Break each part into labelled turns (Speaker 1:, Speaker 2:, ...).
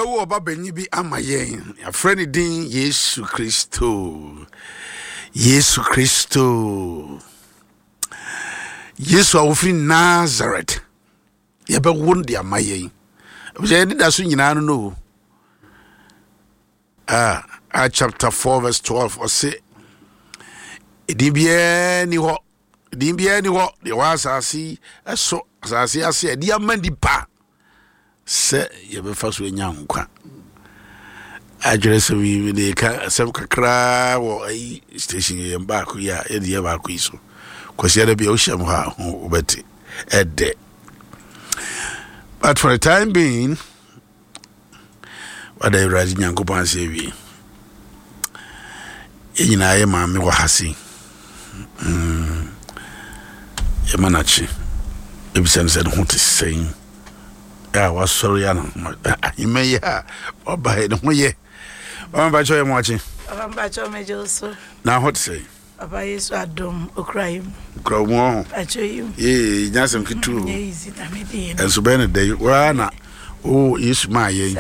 Speaker 1: Yabewo oba benyi bi amayen. Ya friend din Yesu Kristo. Yesu Kristo. Yesu awofri Nazareth. Yabewo ndi amayen. Oje di da so nyina no. Chapter 4 verse 12 or say Idibie ni ho. Idibie ni ho. De wa asasi eso asasi ase di amandi pa. Se yebefa so enya nkwa address we dey ka sem kakra wo ai station ye mba ko ya e dey ba ko iso kwasi ada bia o hyam ha obeti ede. But for the time being what I read nyankopon say wi enyina ye ma me wo hase e manachi ebisen said ho to say was sorry, you may buy it. I'm by your watching. I'm by your major. Now, what say? About you, so I don't cry. Grow more. I show you. Yea, just some true. Easy, and so Benedict, well, not. Oh, is my ye.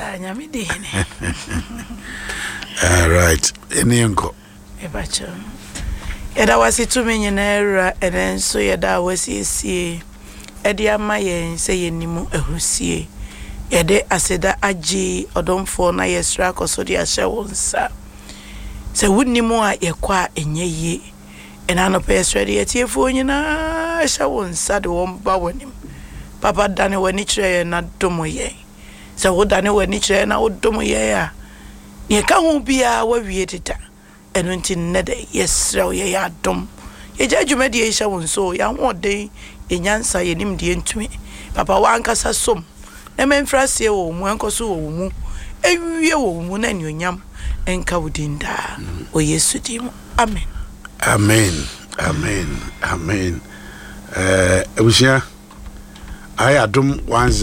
Speaker 1: All right, any uncle. About you. Yet I was it 2 million error, and then so yet was see. Edia maye say nimu ehusie yede aseda agi odomfo na yesra koso de ahye wonsa se wunimu a yekwa enye ena no pesre de etiefo nyina ahye wonsa de womba wonim papa dane wani kire na domo ye se wo dane wani kire na wodomo ye a ne ka hu bia wa wie teta eno nti ne de yesra ye ya dom ye jadwuma de ahye wonso ya hoden enyansa yenim de ntumi papa wankasa som na memfrasie wo mu ankoso wo mu ewie wo mu na nyonyam enka wudinda o Yesu dim amen amen amen amen ebusia I adum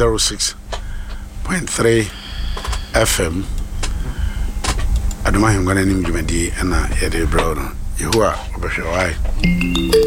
Speaker 1: 106.3 FM aduma hengwana nim dwumadi na yede bro no yehoa obehwe wai